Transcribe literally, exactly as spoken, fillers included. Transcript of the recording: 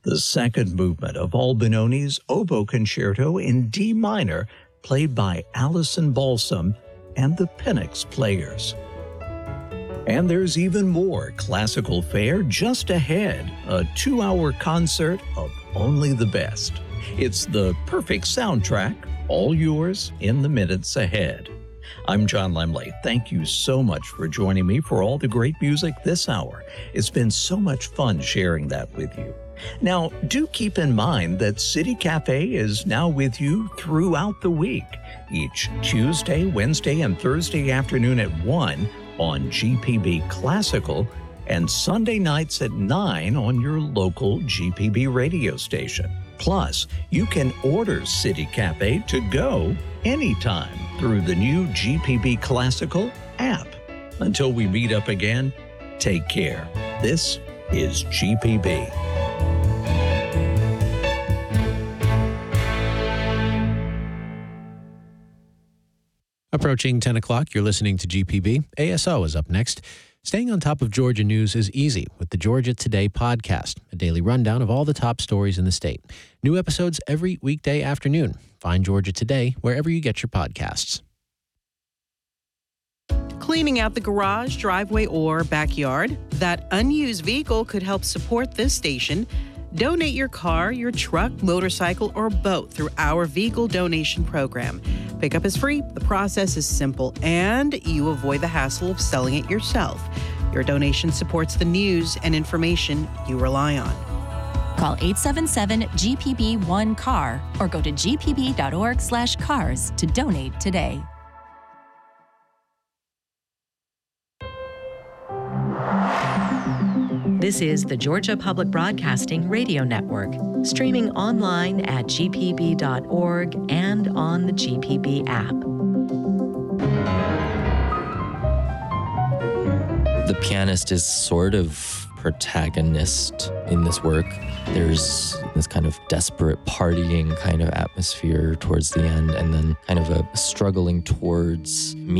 the second movement of Albinoni's Oboe Concerto in D minor, played by Allison Balsam and the Penix Players. And there's even more classical fare just ahead, a two-hour concert of only the best. It's the perfect soundtrack, all yours in the minutes ahead. I'm John Lemley. Thank you so much for joining me for all the great music this hour. It's been so much fun sharing that with you. Now, do keep in mind that City Cafe is now with you throughout the week, each Tuesday, Wednesday, and Thursday afternoon at one on G P B Classical, and Sunday nights at nine on your local G P B radio station. Plus, you can order City Cafe to go anytime through the new G P B Classical app. Until we meet up again, take care. This is G P B. Approaching ten o'clock, you're listening to G P B. A S O is up next. Staying on top of Georgia news is easy with the Georgia Today podcast, a daily rundown of all the top stories in the state. New episodes every weekday afternoon. Find Georgia Today wherever you get your podcasts. Cleaning out the garage, driveway, or backyard? That unused vehicle could help support this station. Donate your car, your truck, motorcycle, or boat through our vehicle donation program. Pickup is free, the process is simple, and you avoid the hassle of selling it yourself. Your donation supports the news and information you rely on. Call eight seven seven G P B one C A R or go to g p b dot org slash cars to donate today. This is the Georgia Public Broadcasting Radio Network, streaming online at g p b dot org and on the G P B app. The pianist is sort of protagonist in this work. There's this kind of desperate partying kind of atmosphere towards the end, and then kind of a struggling towards